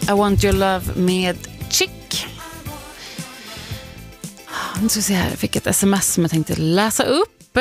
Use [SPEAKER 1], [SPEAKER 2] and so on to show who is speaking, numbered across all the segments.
[SPEAKER 1] I Want Your Love med Chick. Nu ska vi se här, jag fick ett sms som jag tänkte läsa upp.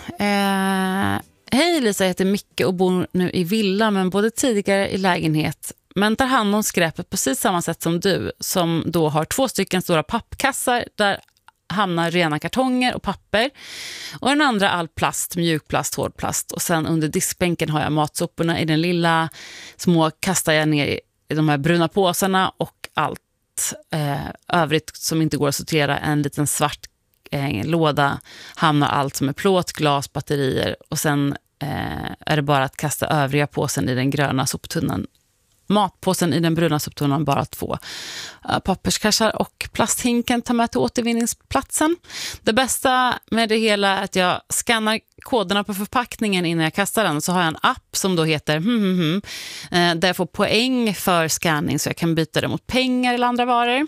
[SPEAKER 1] Hej Lisa, jag heter Micke och bor nu i villa men både tidigare i lägenhet. Men tar hand om skräpet precis samma sätt som du, som då har 2 stycken stora pappkassar där hamnar rena kartonger och papper. Och den andra all plast, mjukplast, hårdplast. Och sen under diskbänken har jag matsoporna i den lilla små, kastar jag ner i de här bruna påsarna och allt övrigt som inte går att sortera. En liten svart låda hamnar allt som är plåt, glas, batterier. Och sen är det bara att kasta övriga påsen i den gröna soptunnan. Matpåsen i den bruna soptunnan, bara 2 papperskassar och plasthinken tar med till återvinningsplatsen. Det bästa med det hela är att jag skannar koderna på förpackningen innan jag kastar den. Så har jag en app som då heter där jag får poäng för scanning så jag kan byta det mot pengar eller andra varor.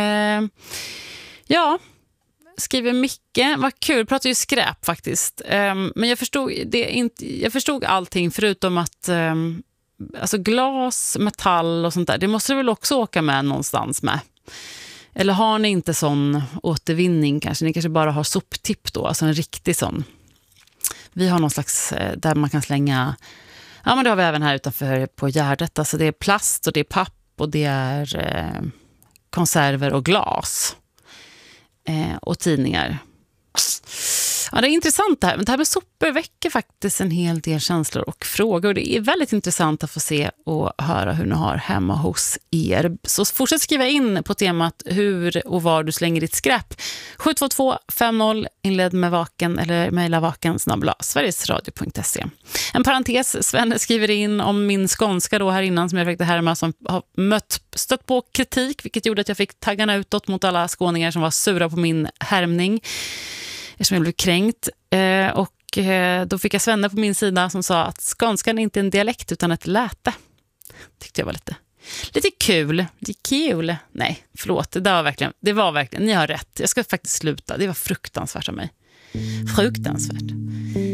[SPEAKER 1] Ja, skriver Micke. Vad kul, pratar ju skräp faktiskt. Men jag förstod allting förutom att alltså glas, metall och sånt där, det måste du väl också åka med någonstans med. Eller har ni inte sån återvinning kanske? Ni kanske bara har soptipp då, alltså en riktig sån. Vi har någon slags där man kan slänga, ja men det har vi även här utanför på Gärdet. Alltså det är plast och det är papp och det är konserver och glas. Och tidningar. Ja, det är intressant det här. Men det här med sopor väcker faktiskt en hel del känslor och frågor. Det är väldigt intressant att få se och höra hur ni har hemma hos er. Så fortsätt skriva in på temat hur och var du slänger ditt skräp. 72250 inled med vaken eller mejla vaken@sverigesradio.se. En parentes, Sven skriver in om min skånska då här innan som jag fick det här med som har stött på kritik, vilket gjorde att jag fick taggarna utåt mot alla skåningar som var sura på min härmning. Eftersom jag blev kränkt. Då fick jag Svenne på min sida som sa att skånskan inte är en dialekt utan ett läte. Tyckte jag var lite kul. Nej, förlåt. Det var verkligen, ni har rätt. Jag ska faktiskt sluta. Det var fruktansvärt av mig. Fruktansvärt.